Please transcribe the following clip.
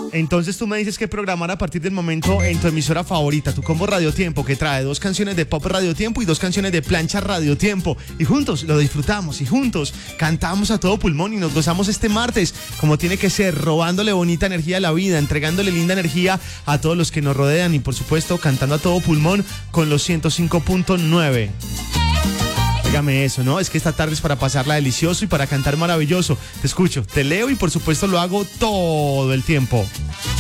Entonces tú me dices que programar a partir del momento en tu emisora favorita, tu combo Radio Tiempo, que trae 2 canciones de pop Radio Tiempo y 2 canciones de plancha Radio Tiempo. Y juntos lo disfrutamos y juntos cantamos a todo pulmón y nos gozamos este martes, como tiene que ser, robándole bonita energía a la vida, entregándole linda energía a todos los que nos rodean y por supuesto cantando a todo pulmón con los 105.9. Dígame eso, ¿no? Es que esta tarde es para pasarla delicioso y para cantar maravilloso. Te escucho, te leo y por supuesto lo hago todo el tiempo.